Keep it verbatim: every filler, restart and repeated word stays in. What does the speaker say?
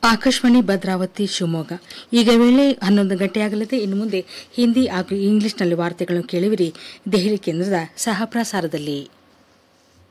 ಆಕಾಶವಾಣಿ ಭದ್ರಾವತಿ ಶಿವಮೊಗ್ಗ. ಈಗ ವೇಳೆ ಹನ್ನೊಂದು ಗಂಟೆಯಾಗಲಿದೆ. ಇನ್ನು ಮುಂದೆ ಹಿಂದಿ ಹಾಗೂ ಇಂಗ್ಲಿಷ್ನಲ್ಲಿ ವಾರ್ತೆಗಳನ್ನು ಕೇಳುವಿರಿ ದೆಹಲಿ ಕೇಂದ್ರದ ಸಹ ಪ್ರಸಾರದಲ್ಲಿ.